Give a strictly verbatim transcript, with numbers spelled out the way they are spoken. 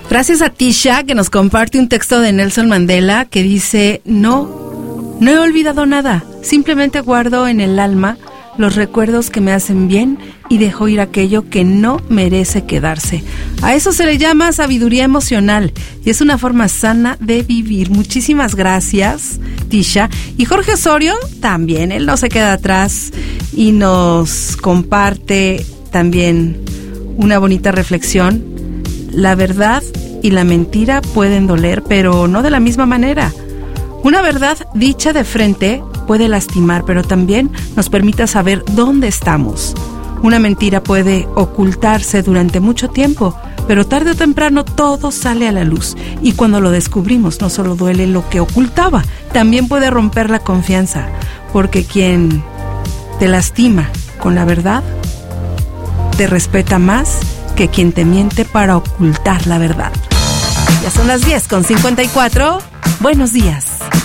Gracias a Tisha, que nos comparte un texto de Nelson Mandela que dice: no, no he olvidado nada, simplemente guardo en el alma los recuerdos que me hacen bien y dejo ir aquello que no merece quedarse. A eso se le llama sabiduría emocional y es una forma sana de vivir. Muchísimas gracias, Tisha. Y Jorge Osorio también, él no se queda atrás y nos comparte también una bonita reflexión. La verdad y la mentira pueden doler, pero no de la misma manera. Una verdad dicha de frente puede lastimar, pero también nos permite saber dónde estamos. Una mentira puede ocultarse durante mucho tiempo, pero tarde o temprano todo sale a la luz. Y cuando lo descubrimos, no solo duele lo que ocultaba, también puede romper la confianza, porque quien te lastima con la verdad, te respeta más que quien te miente para ocultar la verdad. Ya son las diez con cincuenta y cuatro. Buenos días.